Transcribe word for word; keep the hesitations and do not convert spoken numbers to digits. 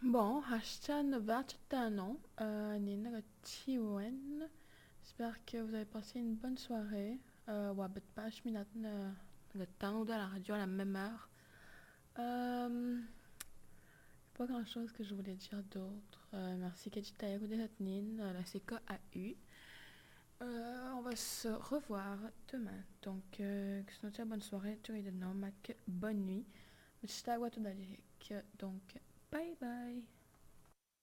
Bon, hashtag vingt-et-un euh, Nina Tiwen. J'espère que vous avez passé une bonne soirée. Euh, ouais, bet pas, je m'y le temps de la radio à la même heure. Euh, pas grand chose que je voulais dire d'autre. Euh, merci Kajita Yagoudetnin, la C K A U. Euh, on va se revoir demain. Donc, euh, que ce soit bonne soirée, tu es de nom, bonne nuit. Donc, bye bye.